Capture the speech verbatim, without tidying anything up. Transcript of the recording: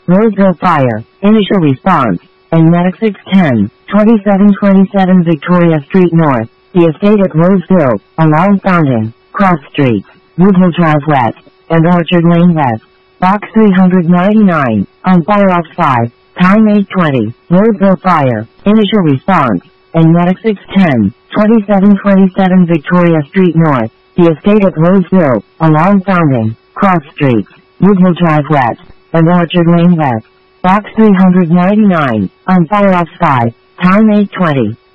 Roseville Fire, initial response, and Medic six ten, twenty-seven twenty-seven Victoria Street North, the estate at Roseville, along Fountain, Cross Streets, Woodhill Drive West, and Orchard Lane West. Box three ninety-nine, on Fire Ops five, time eight twenty, Roseville Fire, initial response, and Medic six ten, twenty-seven twenty-seven Victoria Street North, the estate at Roseville, along Fountain, Cross Streets, Woodhill Drive West, and Orchard Lane West. Box three ninety-nine, on Fire Ops five, time eight twenty.